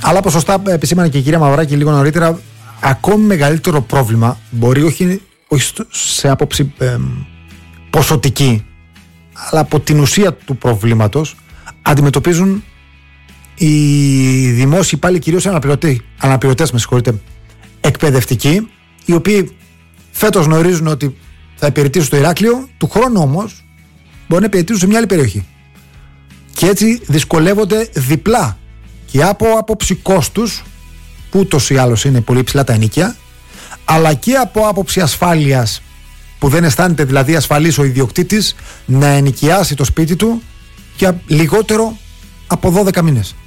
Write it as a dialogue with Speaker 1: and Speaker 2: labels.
Speaker 1: Αλλά όπως σωστά επισήμανε και η κυρία Μαυράκη λίγο νωρίτερα, ακόμη μεγαλύτερο πρόβλημα, μπορεί όχι σε άποψη ποσοτική, αλλά από την ουσία του προβλήματος, αντιμετωπίζουν οι δημόσιοι υπάλληλοι, κυρίως αναπληρωτές, εκπαιδευτικοί, οι οποίοι φέτος γνωρίζουν ότι θα υπηρετήσουν στο Ηράκλειο, του χρόνου όμως μπορεί να υπηρετήσουν σε μια άλλη περιοχή. Και έτσι δυσκολεύονται διπλά, και από άποψη κόστους, που ούτως ή άλλως είναι πολύ ψηλά τα ενοίκια, αλλά και από άποψη ασφάλειας, που δεν αισθάνεται δηλαδή ασφαλής ο ιδιοκτήτης να ενοικιάσει το σπίτι του για λιγότερο από 12 μήνες.